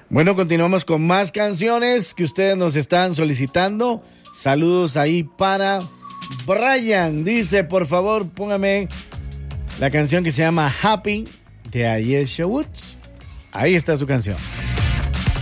Bueno, continuamos con más canciones que ustedes nos están solicitando. Saludos ahí para Brian. Dice, por favor, póngame la canción que se llama Happy de Ayesha Woods. Ahí está su canción.